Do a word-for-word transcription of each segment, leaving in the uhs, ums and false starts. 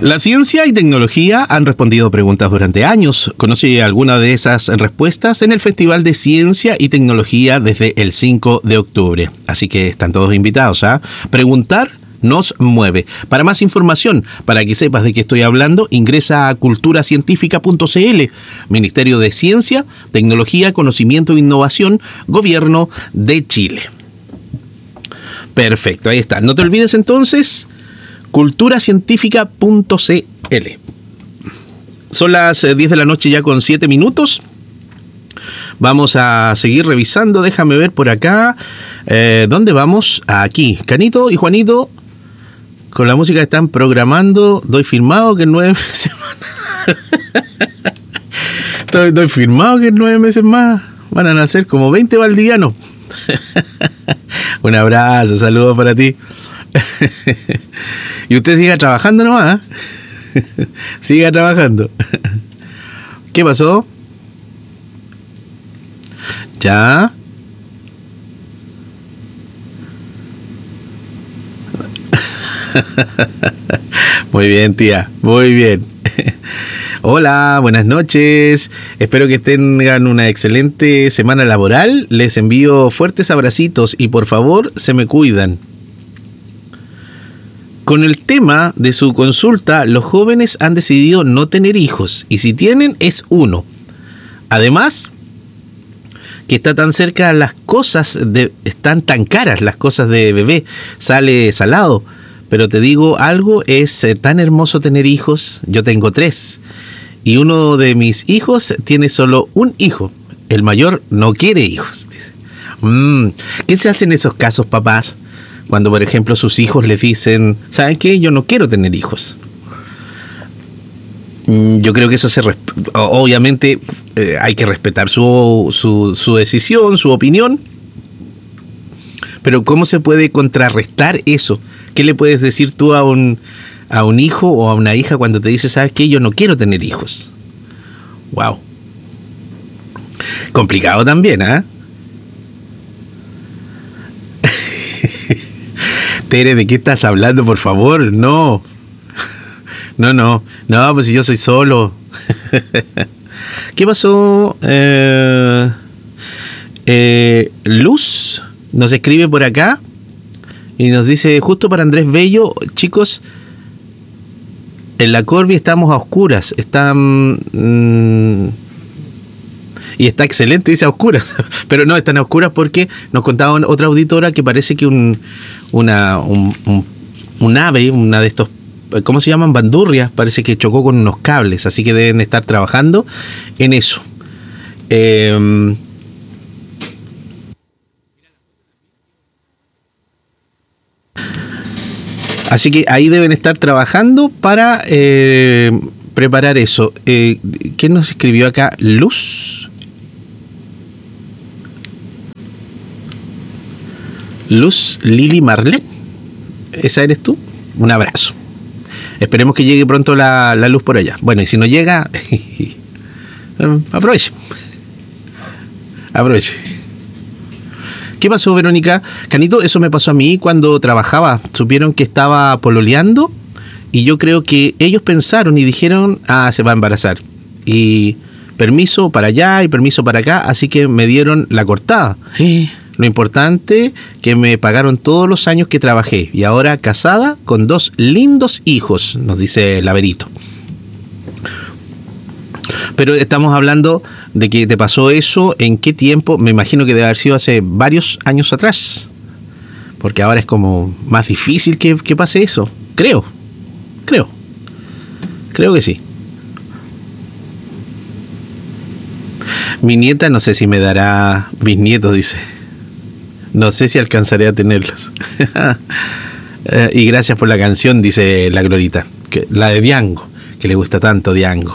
La ciencia y tecnología han respondido preguntas durante años. Conoce alguna de esas respuestas en el Festival de Ciencia y Tecnología desde el cinco de octubre. Así que están todos invitados a preguntar. Nos mueve. Para más información, para que sepas de qué estoy hablando, ingresa a cultura científica punto c l, Ministerio de Ciencia, Tecnología, Conocimiento e Innovación, Gobierno de Chile. Perfecto, ahí está. No te olvides entonces, cultura científica punto c l. Son las diez de la noche ya con siete minutos. Vamos a seguir revisando. Déjame ver por acá. Eh, ¿Dónde vamos? Aquí. Canito y Juanito, con la música que están programando, doy firmado que en nueve meses más. doy, doy firmado que en nueve meses más van a nacer como veinte valdivianos. Un abrazo, saludos para ti. Y usted siga trabajando nomás, ¿eh? Siga trabajando. ¿Qué pasó? Ya. Muy bien, tía, muy bien. Hola, buenas noches. Espero que tengan una excelente semana laboral. Les envío fuertes abracitos y por favor se me cuidan. Con el tema de su consulta, los jóvenes han decidido no tener hijos y si tienen es uno. Además, que está tan cerca las cosas, de, están tan caras las cosas de bebé, sale salado. Pero te digo algo, es eh, tan hermoso tener hijos. Yo tengo tres y uno de mis hijos tiene solo un hijo. El mayor no quiere hijos. Mm, ¿Qué se hace en esos casos, papás? Cuando, por ejemplo, sus hijos les dicen, ¿saben qué? Yo no quiero tener hijos. Mm, yo creo que eso se... Resp- obviamente eh, hay que respetar su, su, su decisión, su opinión. Pero ¿cómo se puede contrarrestar eso? ¿Qué le puedes decir tú a un, a un hijo o a una hija cuando te dice, ¿sabes qué? Yo no quiero tener hijos. Wow. Complicado también, ¿ah? ¿eh? Tere, ¿de qué estás hablando, por favor? No. No, no. No, pues si yo soy solo. ¿Qué pasó? Eh, eh, Luz nos escribe por acá. Y nos dice, justo para Andrés Bello, chicos, en la Corby estamos a oscuras. Están... Mmm, y está excelente, dice a oscuras. Pero no, están a oscuras porque nos contaba otra auditora que parece que un, una, un, un, un ave, una de estos, ¿cómo se llaman? Bandurrias, parece que chocó con unos cables. Así que deben estar trabajando en eso. Eh... Así que ahí deben estar trabajando para eh, preparar eso. Eh, ¿Quién nos escribió acá? Luz. Luz Lili Marlene. ¿Esa eres tú? Un abrazo. Esperemos que llegue pronto la, la luz por allá. Bueno, y si no llega, aproveche. Aproveche. ¿Qué pasó, Verónica? Canito, eso me pasó a mí cuando trabajaba. Supieron que estaba pololeando y yo creo que ellos pensaron y dijeron, ah, se va a embarazar. Y permiso para allá y permiso para acá, así que me dieron la cortada. Lo importante, que me pagaron todos los años que trabajé. Y ahora casada con dos lindos hijos, nos dice Laverito. Pero estamos hablando de que te pasó eso, ¿en qué tiempo? Me imagino que debe haber sido hace varios años atrás. Porque ahora es como más difícil que, que pase eso. Creo, creo. Creo que sí. Mi nieta no sé si me dará bisnietos, dice. No sé si alcanzaré a tenerlos. eh, y gracias por la canción, dice la Glorita. Que, la de Diango, que le gusta tanto Diango.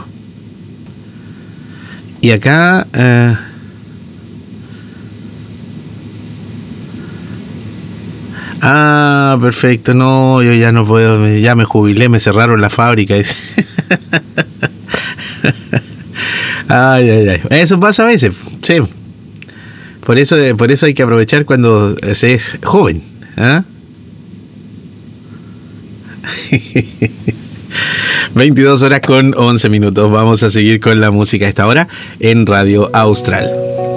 Y acá... Eh, ah, perfecto. No, yo ya no puedo. Ya me jubilé, me cerraron la fábrica. Ay, ay, ay. Eso pasa a veces. Sí. Por eso, por eso hay que aprovechar cuando se es joven. ¿eh? veintidós horas con once minutos. Vamos a seguir con la música a esta hora en Radio Austral.